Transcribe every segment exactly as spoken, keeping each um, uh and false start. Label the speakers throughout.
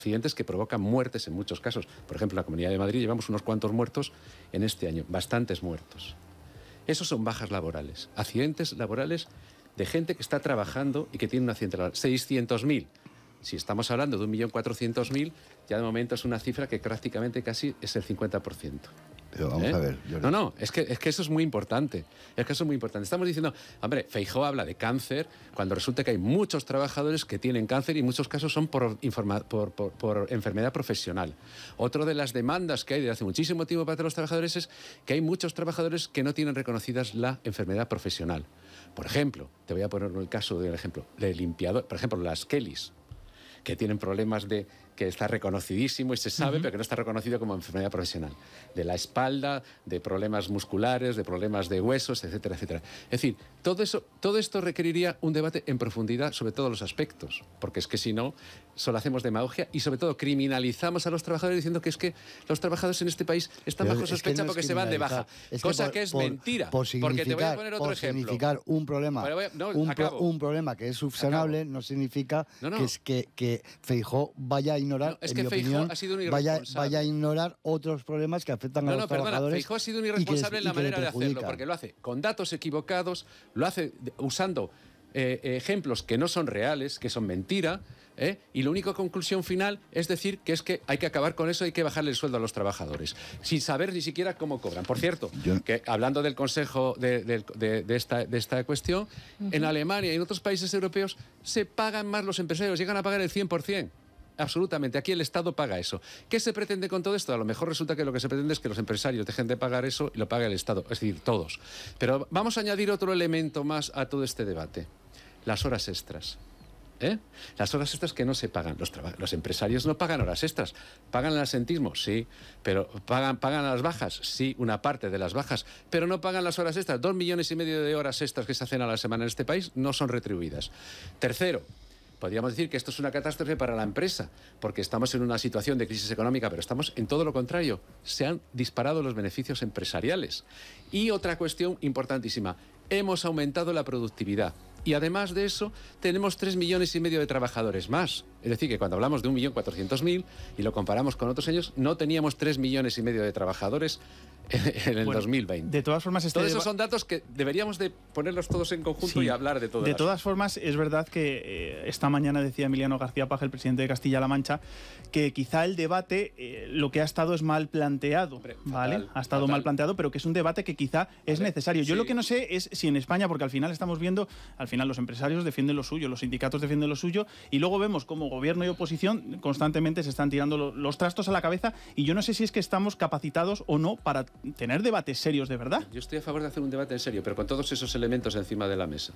Speaker 1: accidentes que provocan muertes en muchos casos. Por ejemplo, en la Comunidad de Madrid llevamos unos cuantos muertos en este año, bastantes muertos. Esos son bajas laborales, accidentes laborales de gente que está trabajando y que tiene un accidente laboral. seiscientos mil. Si estamos hablando de un millón cuatrocientos mil, ya de momento es una cifra que prácticamente casi es el cincuenta por ciento.
Speaker 2: Pero vamos
Speaker 1: ¿Eh?
Speaker 2: a ver. Yo
Speaker 1: no, no, es que, es que eso es muy importante. Es que eso es muy importante. Estamos diciendo, hombre, Feijóo habla de cáncer cuando resulta que hay muchos trabajadores que tienen cáncer y en muchos casos son por, informa, por, por, por enfermedad profesional. Otra de las demandas que hay desde hace muchísimo tiempo para los trabajadores es que hay muchos trabajadores que no tienen reconocidas la enfermedad profesional. Por ejemplo, te voy a poner el caso del ejemplo, de limpiador, por ejemplo, las Kellys, que tienen problemas de que está reconocidísimo y se sabe, uh-huh. pero que no está reconocido como enfermedad profesional. De la espalda, de problemas musculares, de problemas de huesos, etcétera, etcétera. Es decir, todo, eso, todo esto requeriría un debate en profundidad sobre todos los aspectos, porque es que si no, solo hacemos demagogia y sobre todo criminalizamos a los trabajadores diciendo que es que los trabajadores en este país están
Speaker 2: pero
Speaker 1: bajo sospecha que no porque se van de baja,
Speaker 2: es
Speaker 1: cosa
Speaker 2: que, por,
Speaker 1: que es
Speaker 2: por,
Speaker 1: mentira.
Speaker 2: Por
Speaker 1: porque te voy a poner otro
Speaker 2: por
Speaker 1: ejemplo.
Speaker 2: significar un problema,
Speaker 1: a, no,
Speaker 2: un, pro, un problema que es subsanable, acabo. no significa no, no. que, es, que, que Feijóo vaya a ignorar,
Speaker 1: no, es
Speaker 2: en
Speaker 1: que
Speaker 2: mi
Speaker 1: Feijóo
Speaker 2: opinión,
Speaker 1: ha sido un
Speaker 2: vaya, vaya a ignorar otros problemas que afectan
Speaker 1: no,
Speaker 2: a
Speaker 1: no,
Speaker 2: los
Speaker 1: perdona,
Speaker 2: trabajadores.
Speaker 1: Feijóo ha sido un irresponsable
Speaker 2: les,
Speaker 1: en la manera de hacerlo, porque lo hace con datos equivocados, lo hace usando eh, ejemplos que no son reales, que son mentira, ¿eh? Y la única conclusión final es decir que es que hay que acabar con eso, hay que bajarle el sueldo a los trabajadores, sin saber ni siquiera cómo cobran. Por cierto, Yo... que hablando del Consejo de, de, de, de, esta, de esta cuestión, uh-huh. en Alemania y en otros países europeos se pagan más los empresarios, llegan a pagar el cien por ciento. Absolutamente, aquí el Estado paga eso. ¿Qué se pretende con todo esto? A lo mejor resulta que lo que se pretende es que los empresarios dejen de pagar eso y lo pague el Estado, es decir, todos. Pero vamos a añadir otro elemento más a todo este debate, las horas extras. ¿Eh? Las horas extras que no se pagan. Los, los empresarios no pagan horas extras. ¿Pagan el asentismo? Sí. Pero ¿pagan, ¿pagan las bajas? Sí, una parte de las bajas. Pero no pagan las horas extras. Dos millones y medio de horas extras que se hacen a la semana en este país no son retribuidas. Tercero, podríamos decir que esto es una catástrofe para la empresa, porque estamos en una situación de crisis económica, pero estamos en todo lo contrario. Se han disparado los beneficios empresariales. Y otra cuestión importantísima, hemos aumentado la productividad. Y además de eso, tenemos tres millones y medio de trabajadores más. Es decir, que cuando hablamos de un millón cuatrocientos mil y lo comparamos con otros años, no teníamos tres millones y medio de trabajadores en el bueno, dos mil veinte.
Speaker 3: De todas formas, este
Speaker 1: todos esos son datos que deberíamos de ponerlos todos en conjunto sí. y hablar de todo.
Speaker 3: De todas asunto. formas, es verdad que eh, esta mañana decía Emiliano García Paje, el presidente de Castilla-La Mancha, que quizá el debate eh, lo que ha estado es mal planteado, Hombre, ¿vale? Fatal, ha estado fatal. mal planteado, pero que es un debate que quizá vale. es necesario. Yo sí. lo que no sé es si en España, porque al final estamos viendo, al final los empresarios defienden lo suyo, los sindicatos defienden lo suyo, y luego vemos cómo gobierno y oposición constantemente se están tirando lo, los trastos a la cabeza, y yo no sé si es que estamos capacitados o no para tener debates serios de verdad.
Speaker 1: Yo estoy a favor de hacer un debate en serio, pero con todos esos elementos encima de la mesa,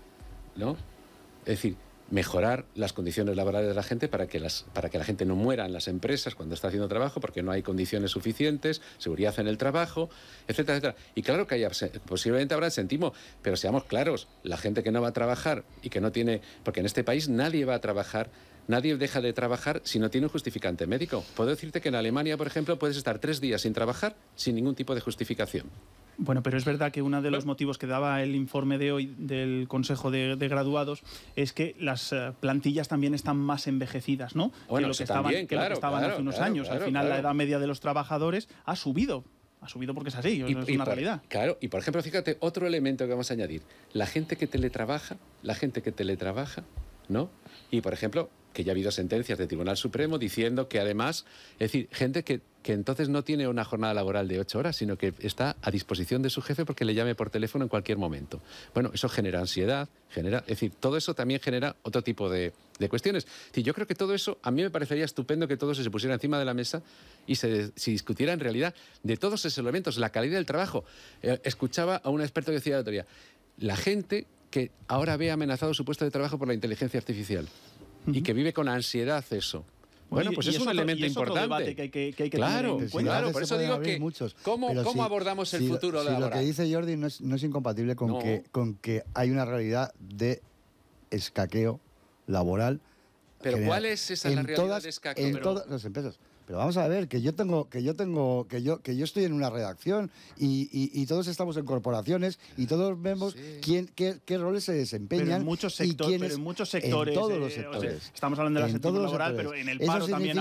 Speaker 1: ¿no? Es decir, mejorar las condiciones laborales de la gente para que, las, para que la gente no muera en las empresas cuando está haciendo trabajo porque no hay condiciones suficientes, seguridad en el trabajo, etcétera, etcétera. Y claro que hay, posiblemente habrá absentismo, pero seamos claros, la gente que no va a trabajar y que no tiene... Porque en este país nadie va a trabajar, nadie deja de trabajar si no tiene un justificante médico. Puedo decirte que en Alemania, por ejemplo, puedes estar tres días sin trabajar sin ningún tipo de justificación.
Speaker 3: Bueno, pero es verdad que uno de los motivos que daba el informe de hoy del Consejo de, de Graduados es que las uh, plantillas también están más envejecidas, ¿no?
Speaker 1: Bueno,
Speaker 3: que lo que
Speaker 1: estaban,
Speaker 3: también, que
Speaker 1: claro,
Speaker 3: lo que estaban
Speaker 1: claro,
Speaker 3: hace unos
Speaker 1: claro,
Speaker 3: años.
Speaker 1: claro,
Speaker 3: Al final
Speaker 1: claro.
Speaker 3: la edad media de los trabajadores ha subido. Ha subido porque es así, y, es una
Speaker 1: y por,
Speaker 3: realidad.
Speaker 1: Claro, y por ejemplo, fíjate, otro elemento que vamos a añadir. La gente que teletrabaja, la gente que teletrabaja, ¿no? Y por ejemplo, que ya ha habido sentencias del Tribunal Supremo diciendo que además, es decir, gente que, que entonces no tiene una jornada laboral de ocho horas, sino que está a disposición de su jefe porque le llame por teléfono en cualquier momento. Bueno, eso genera ansiedad, genera, es decir, todo eso también genera otro tipo de, de cuestiones. Es decir, yo creo que todo eso, a mí me parecería estupendo que todo eso se pusiera encima de la mesa y se, se discutiera en realidad de todos esos elementos, la calidad del trabajo. Eh, escuchaba a un experto que decía la teoría, la gente que ahora ve amenazado su puesto de trabajo por la inteligencia artificial uh-huh. y que vive con ansiedad eso. Bueno,
Speaker 3: Oye,
Speaker 1: pues es,
Speaker 3: es
Speaker 1: un
Speaker 3: otro,
Speaker 1: elemento
Speaker 3: es otro
Speaker 1: importante.
Speaker 3: debate que hay que, que, hay que
Speaker 1: claro,
Speaker 3: tener en cuenta.
Speaker 1: Claro, por eso digo que
Speaker 2: muchos,
Speaker 1: ¿cómo, cómo
Speaker 2: si,
Speaker 1: abordamos el
Speaker 2: si,
Speaker 1: futuro
Speaker 2: si
Speaker 1: laboral?
Speaker 2: Lo que dice Jordi no es, no es incompatible con,
Speaker 1: no.
Speaker 2: Que, con que hay una realidad de escaqueo laboral
Speaker 1: Pero
Speaker 2: general,
Speaker 1: ¿cuál es esa la realidad
Speaker 2: todas,
Speaker 1: de Escaco?
Speaker 2: En
Speaker 1: pero...
Speaker 2: todas las empresas. Pero vamos a ver, que yo tengo, que yo tengo, que yo, que yo estoy en una redacción y, y, y todos estamos en corporaciones y todos vemos sí. quién, qué, qué roles se desempeñan.
Speaker 3: Pero en muchos, sector,
Speaker 2: y quiénes,
Speaker 3: pero en muchos sectores.
Speaker 2: En todos los
Speaker 3: eh,
Speaker 2: sectores.
Speaker 3: O sea, estamos hablando del sector laboral, pero en el paro también